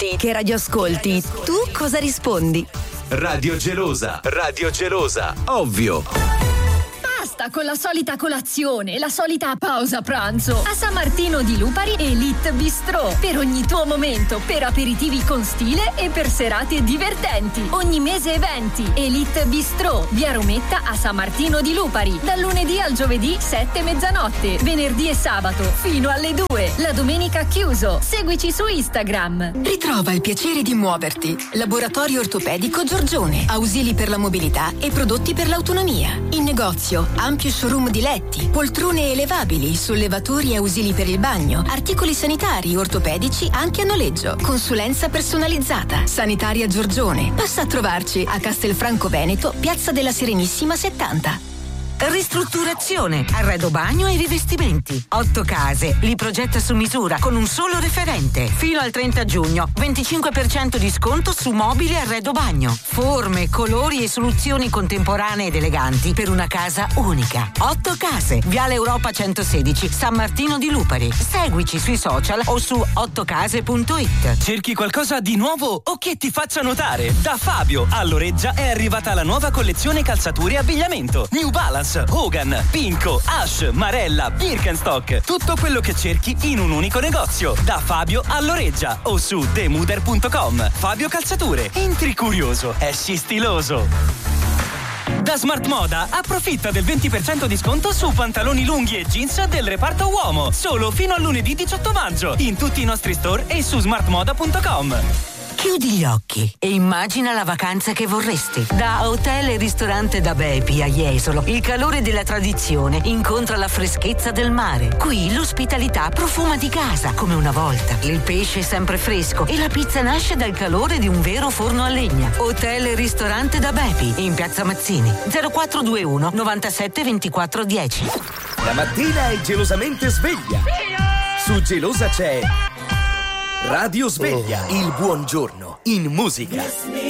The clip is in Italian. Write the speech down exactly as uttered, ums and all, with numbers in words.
chiedi che radio ascolti, tu cosa rispondi? Radio Gelosa, Radio Gelosa, ovvio. Basta con la solita colazione, la solita pausa pranzo. A San Martino di Lupari Elite Bistro. Per ogni tuo momento, per aperitivi con stile e per serate divertenti. Ogni mese eventi. Elite Bistro, via Rometta a San Martino di Lupari. Dal lunedì al giovedì sette mezzanotte, venerdì e sabato fino alle due. La domenica chiuso. Seguici su Instagram. Ritrova il piacere di muoverti. Laboratorio ortopedico Giorgione. Ausili per la mobilità e prodotti per l'autonomia. In negozio, ampio showroom di letti, poltrone elevabili, sollevatori e ausili per il bagno, articoli sanitari, ortopedici anche a noleggio, consulenza personalizzata. Sanitaria Giorgione. Passa a trovarci a Castelfranco Veneto, Piazza della Serenissima settanta. Ristrutturazione, arredo bagno e rivestimenti. Otto case, li progetta su misura con un solo referente. Fino al trenta giugno, venticinque per cento di sconto su mobili e arredo bagno. Forme, colori e soluzioni contemporanee ed eleganti per una casa unica. Otto case, Viale Europa centosedici, San Martino di Lupari. Seguici sui social o su ottocase punto it. Cerchi qualcosa di nuovo o che ti faccia notare? Da Fabio a Loreggia è arrivata la nuova collezione calzature e abbigliamento. New Balance, Hogan, Pinco, Ash, Marella, Birkenstock. Tutto quello che cerchi in un unico negozio. Da Fabio a Loreggia o su demuder punto com. Fabio Calzature. Entri curioso, esci stiloso. Da Smart Moda approfitta del venti per cento di sconto su pantaloni lunghi e jeans del reparto uomo. Solo fino a lunedì diciotto maggio. In tutti i nostri store e su smart moda punto com. Chiudi gli occhi e immagina la vacanza che vorresti. Da Hotel e Ristorante da Bepi a Jesolo, il calore della tradizione incontra la freschezza del mare. Qui l'ospitalità profuma di casa, come una volta. Il pesce è sempre fresco e la pizza nasce dal calore di un vero forno a legna. Hotel e Ristorante da Bepi, in Piazza Mazzini. zero quattro due uno novantasette ventiquattro dieci. La mattina è gelosamente sveglia. Su Gelosa c'è Radio Sveglia, il buongiorno in musica.